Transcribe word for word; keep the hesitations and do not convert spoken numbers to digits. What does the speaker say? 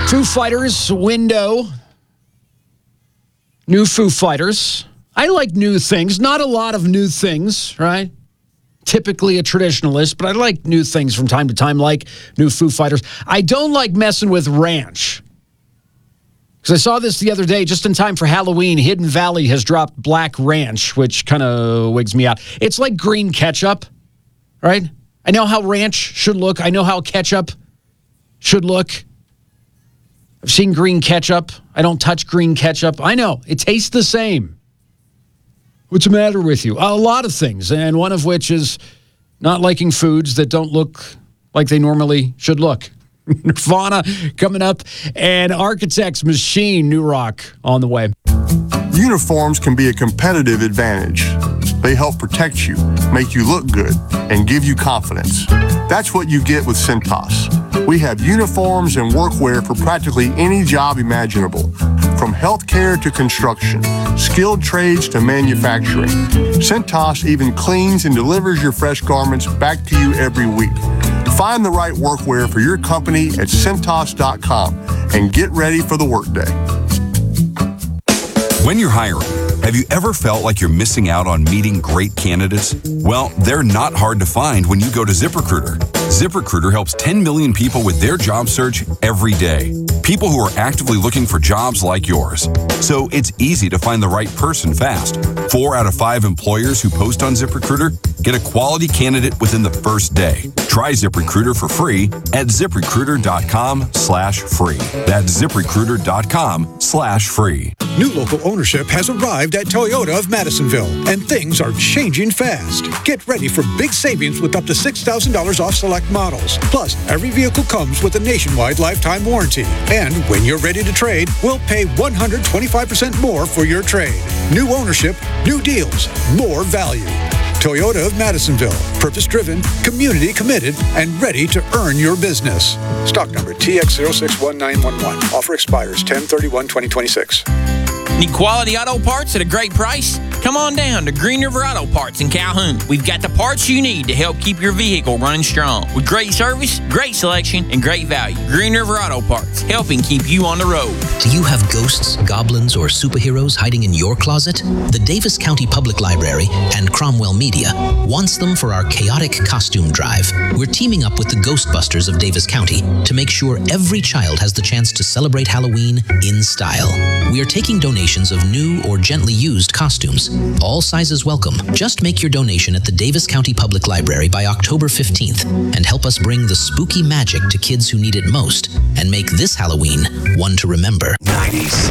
Foo Fighters, Window. New Foo Fighters. I like new things. Not a lot of new things, right? Typically a traditionalist, but I like new things from time to time, like new Foo Fighters. I don't like messing with ranch. Because I saw this the other day, just in time for Halloween. Hidden Valley has dropped Black Ranch, which kind of wigs me out. It's like green ketchup, right? I know how ranch should look. I know how ketchup should look. I've seen green ketchup. I don't touch green ketchup. I know. It tastes the same. What's the matter with you? A lot of things, and one of which is not liking foods that don't look like they normally should look. Nirvana coming up, and Architect's Machine, new rock on the way. Uniforms can be a competitive advantage. They help protect you, make you look good, and give you confidence. That's what you get with Cintas. We have uniforms and workwear for practically any job imaginable, from healthcare to construction, skilled trades to manufacturing. Cintas even cleans and delivers your fresh garments back to you every week. Find the right workwear for your company at Cintas dot com and get ready for the workday. When you're hiring, have you ever felt like you're missing out on meeting great candidates? Well, they're not hard to find when you go to ZipRecruiter. ZipRecruiter helps ten million people with their job search every day. People who are actively looking for jobs like yours. So it's easy to find the right person fast. Four out of five employers who post on ZipRecruiter get a quality candidate within the first day. Try ZipRecruiter for free at ZipRecruiter.com slash free. That's ZipRecruiter.com slash free. New local ownership has arrived at Toyota of Madisonville, and things are changing fast. Get ready for big savings with up to six thousand dollars off select models. Plus, every vehicle comes with a nationwide lifetime warranty. And when you're ready to trade, we'll pay one hundred twenty-five percent more for your trade. New ownership, new deals, more value. Toyota of Madisonville. Purpose-driven, community-committed, and ready to earn your business. Stock number T X zero six one nine one one. Offer expires ten thirty-one twenty twenty-six. Need quality auto parts at a great price? Come on down to Green River Auto Parts in Calhoun. We've got the parts you need to help keep your vehicle running strong. With great service, great selection, and great value. Green River Auto Parts, helping keep you on the road. Do you have ghosts, goblins, or superheroes hiding in your closet? The Davis County Public Library and Cromwell Media wants them for our chaotic costume drive. We're teaming up with the Ghostbusters of Davis County to make sure every child has the chance to celebrate Halloween in style. We are taking donations of new or gently used costumes. All sizes welcome. Just make your donation at the Davis County Public Library by October fifteenth and help us bring the spooky magic to kids who need it most and make this Halloween one to remember. nineties